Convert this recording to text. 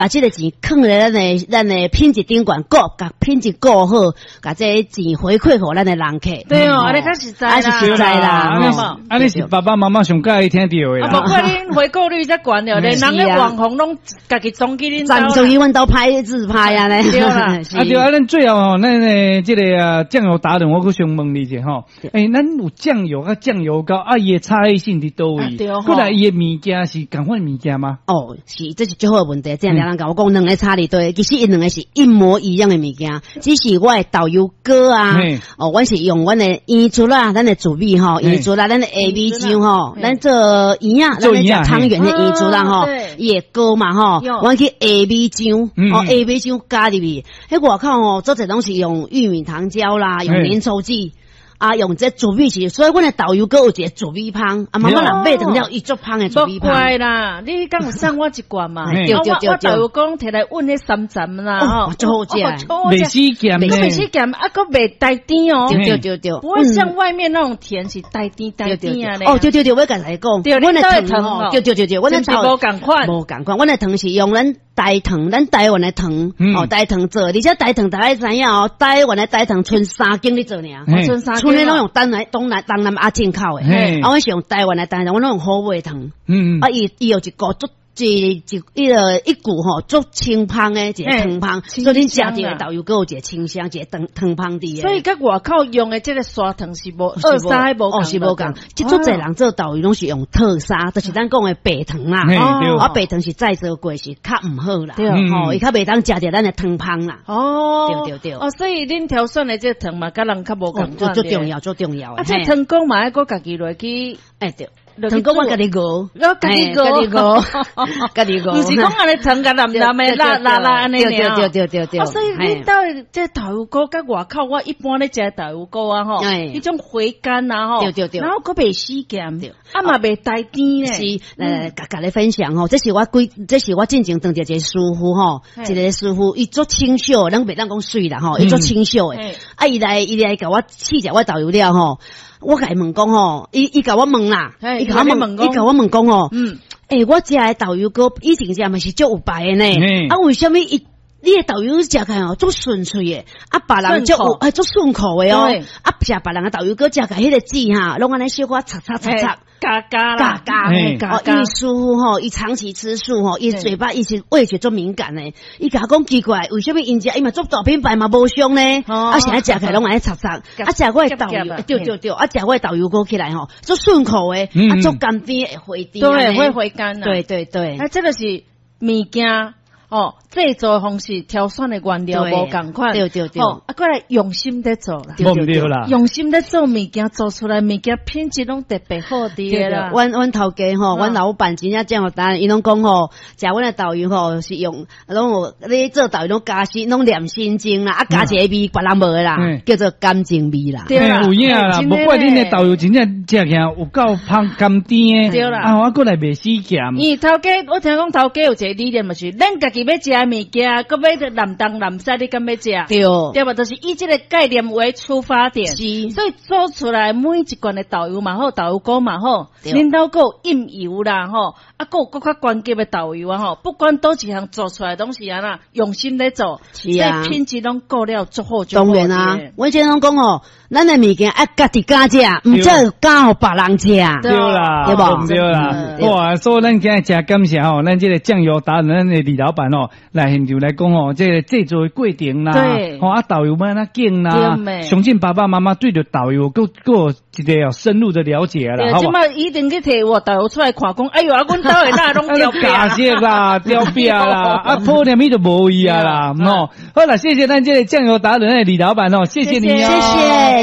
把这个钱放在咱的品质顶管，甲品质顾好，甲这钱回馈给咱的人客。 对哦，安尼较实在啦， 是实在啦。 安尼是爸爸妈妈上介意听到的啦。 不过恁回购率才悬了咧，人个网红拢家己装起恁咱从阮兜拍自拍啊咧。 对啦， 对啊，咱最后吼，咱这个酱油达人，我去想问你者吼，咱有酱油啊酱油膏啊，伊的差异性伫倒位？过来伊的物件是同款物件吗？ 哦，是，这是最好的问题。这样两人甲我讲，两个差哩对，其实伊两个是一模一样的物件，只是我的豆油膏啊，阮是用阮的盐珠啦，咱的主味吼，盐珠啦，咱的下味酱吼，咱做盐啊，咱食汤圆的盐珠啦吼，伊的膏嘛吼，阮去下味酱，下味酱加入去，迄外口吼，做者拢是用玉米糖胶啦，用粘稠剂。用这主味是，所以阮的豆油膏有一个主味芳，慢慢人买成了伊足芳的主味芳。 不怪啦，你敢有送我一罐嘛？ 对， 我豆油膏摕来温迄3站啦， 吼，足好食， 袂死咸呢， 袂死咸，佫袂带甜哦。 对， 不会像外面那种甜是带甜啊咧。 哦，对，我甲你讲， 阮的糖哦， 对，阮的糖无共款， 阮的糖是用咱台糖，咱台湾的糖，台糖做，而且台糖大家知影哦，台湾的台糖剩3斤咧做尔， 剩3斤。 剩的拢用东南进口的，我是用台湾的台糖，我拢用好味糖，伊有一个足。一股吼足清芳的一个糖芳，所以恁食一个豆油膏有一个清香，一个糖芳伫的。 所以甲外口用的这个砂糖是无二砂无共， 是无共。即足侪人做豆油拢是用特砂，就是咱讲的白糖啦。白糖是再做过是较唔好啦，伊较袂当食着咱的糖芳啦。对。 所以恁挑选的这糖嘛，甲人较无共款。 足重要。 这糖果嘛，爱个家己落去。 对。糖果我家己熬， 家己熬，不是讲安尼糖甲蓝蓝的辣安尼尔。对。所以恁到这豆油膏甲外口，我一般咧食豆油膏啊吼，迄种回甘啊吼， 对， 然后佫袂死咸，嘛袂带甜咧。 是甲你分享吼，这是我进前当着一个师傅吼，一个师傅伊做清秀，咱袂当讲水啦吼，伊做清秀诶，伊来甲我试食我豆油了吼。我甲伊问讲吼，伊甲我问啦，伊甲我问讲吼，我食的豆油膏以前食嘛是足有白的呢，为什么你的豆油食起来哦足顺脆的，别人足有足顺口的哦，食别人的豆油膏食起来迄个籽哈，拢安尼小可擦，嘎，因为师傅吼，伊长期吃素吼，伊嘴巴伊是味觉足敏感的，伊甲我讲奇怪，为什么因食伊嘛做大品牌嘛无香呢？现在食起来拢安尼擦，食我的豆油，对，食我的豆油膏起来吼，足顺口的，足甘甜会回甜， 对，会回甘啊， 对， 这个是物件。制作方式、挑选的原料无共款， 对， 过来用心在做啦， 对啦， 用心在做物件，做出来物件品质拢特别好啲啦。 阮头家吼，阮老板真正正好单，伊拢讲吼，食阮的豆油吼是用，拢你做豆油拢加心，拢念心经啦，加一个味别人无的啦，叫做甘净味啦。 对啦，有影啦，不过恁的豆油真正食起来有够芳甘甜的， 对啦， 我过来袂死咸。 头家，我听讲头家有一个理念，就是咱家己要食。物件，搁要南东南西，你敢要食？对吧？就是以这个概念为出发点，所以做出来每一罐的豆油嘛好，豆油膏嘛好，恁兜搁印油啦吼，搁有搁较关键的豆油啊吼，不管倒一项做出来东西啊啦，用心在做，所以品质拢够了足好。 当然啊，我经常讲哦，咱的物件家己家食，唔则教互别人食， 对啦，对不？对啦，哇！所以咱今日真感谢吼，咱这个酱油达人，咱的李老板哦。来现场来讲哦，这个制作的过程啦，豆油要哪拣啦，相信爸爸妈妈对着豆油够一个深入的了解啦，好吧？ 即马一定去摕我豆油出来看，讲哎呦，阮兜的那拢掉假色啦，掉边啦，破念伊就无伊啊啦，好啦，谢谢咱这个酱油达人的李老板哦，谢谢你哦， 谢谢。